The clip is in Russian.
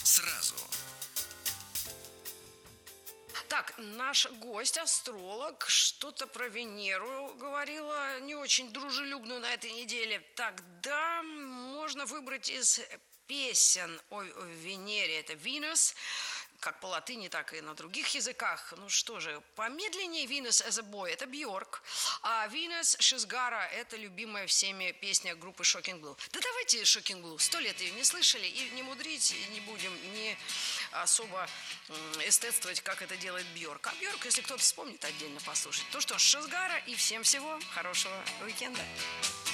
сразу. Так, наш гость, астролог, что-то про Венеру говорила, не очень дружелюбную на этой неделе. Тогда можно выбрать из песен о Венере. Это Venus, как по латыни, так и на других языках. Ну что же, помедленнее Venus as a Boy – это Бьорк, а Venus Шизгара – это любимая всеми песня группы Shocking Blue. Да давайте Shocking Blue, 100 лет ее не слышали, и не мудрить, и не будем не особо эстетствовать, как это делает Бьорк. А Бьорк, если кто-то вспомнит, отдельно послушать. Ну что ж, Шизгара, и всем всего хорошего уикенда.